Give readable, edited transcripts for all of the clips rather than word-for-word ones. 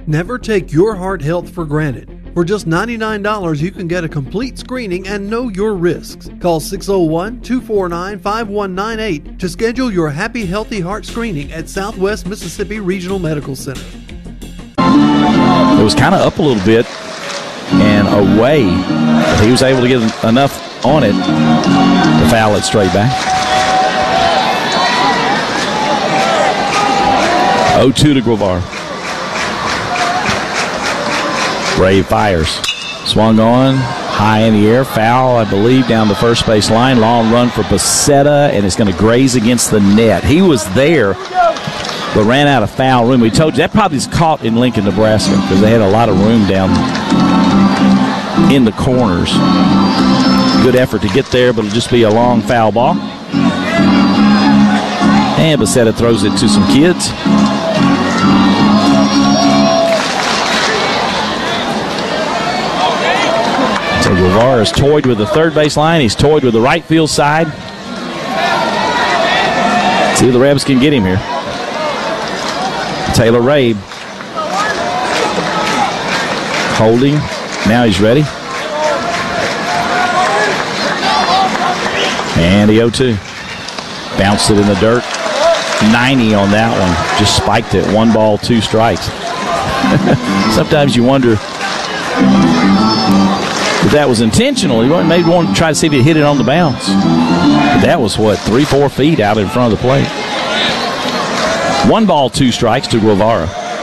Never take your heart health for granted. For just $99, you can get a complete screening and know your risks. Call 601-249-5198 to schedule your Happy Healthy Heart screening at Southwest Mississippi Regional Medical Center. It was kind of up a little bit and away, but he was able to get enough on it to foul it straight back. 0-2 to Guevara. Brave fires. Swung on, high in the air. Foul, I believe, down the first base line. Long run for Becerra, and it's going to graze against the net. He was there, but ran out of foul room. We told you that probably is caught in Lincoln, Nebraska, because they had a lot of room down in the corners. Good effort to get there, but it'll just be a long foul ball. And Becerra throws it to some kids. So Guevara is toyed with the third base line. He's toyed with the right field side. See if the Rebs can get him here. Taylor Rabe holding. Now he's ready. And the 0-2. Bounced it in the dirt. 90 on that one. Just spiked it. 1 ball, 2 strikes. Sometimes you wonder if that was intentional. He maybe wanted to try to see if he hit it on the bounce. But that was, 3-4 feet out in front of the plate. 1 ball, 2 strikes to Guevara.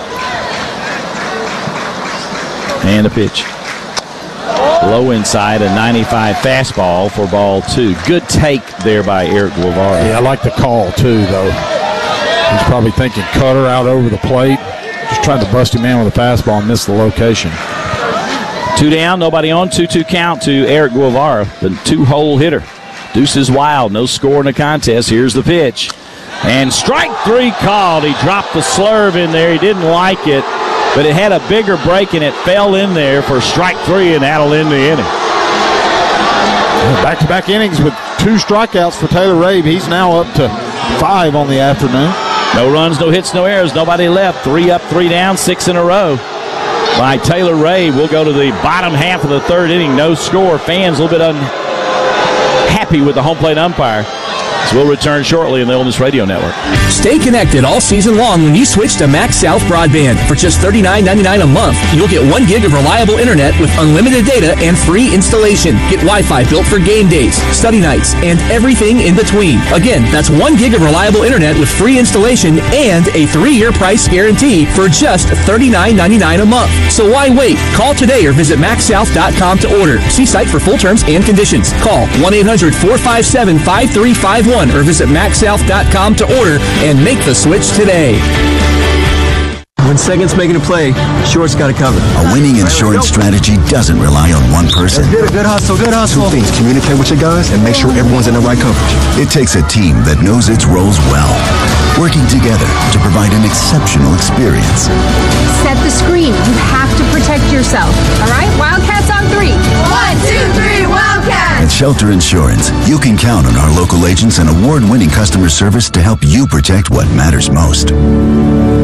And a pitch. Low inside, a 95 fastball for ball 2. Good take there by Eric Guevara. Yeah, I like the call, too, though. He's probably thinking cutter out over the plate. Just trying to bust him in with a fastball and miss the location. 2 down, nobody on. 2-2 count to Eric Guevara, the 2-hole hitter. Deuces wild, no score in the contest. Here's the pitch. And strike 3 called. He dropped the slurve in there. He didn't like it, but it had a bigger break, and it fell in there for strike 3, and that'll end the inning. Back-to-back innings with 2 strikeouts for Taylor Rabe. He's now up to 5 on the afternoon. No runs, no hits, no errors. Nobody left. 3 up, 3 down, 6 in a row by Taylor Rabe. We'll go to the bottom half of the 3rd inning. No score. Fans a little bit unhappy with the home plate umpire. So we'll return shortly in the Ole Miss Radio Network. Stay connected all season long when you switch to Max South Broadband. For just $39.99 a month, you'll get 1 gig of reliable internet with unlimited data and free installation. Get Wi-Fi built for game days, study nights, and everything in between. Again, that's 1 gig of reliable internet with free installation and a 3-year price guarantee for just $39.99 a month. So why wait? Call today or visit maxsouth.com to order. See site for full terms and conditions. Call 1-800-457-5351 or visit maxsouth.com to order and make the switch today. When second's making a play, short's got it covered. A winning insurance strategy doesn't rely on one person. Good hustle, good hustle. 2 things: communicate with your guys and make sure everyone's in the right coverage. It takes a team that knows its roles well, working together to provide an exceptional experience. Set the screen. You have to protect yourself. All right? Wildcats on 3. 1, 2, 3, Wildcats! At Shelter Insurance, you can count on our local agents and award-winning customer service to help you protect what matters most.